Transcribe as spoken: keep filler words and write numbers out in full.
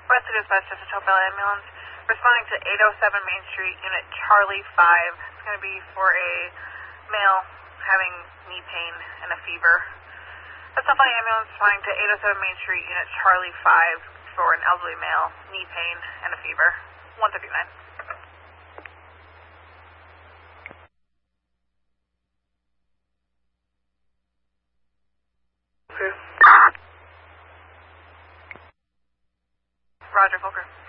West Dispatch, just a Topel ambulance. Responding to eight oh seven Main Street, Unit Charlie five. It's going to be for a male having knee pain and a fever. That's a flight ambulance responding to eight oh seven Main Street, Unit Charlie five for an elderly male, knee pain and a fever. one thirty-nine. Okay. Roger, Fulker.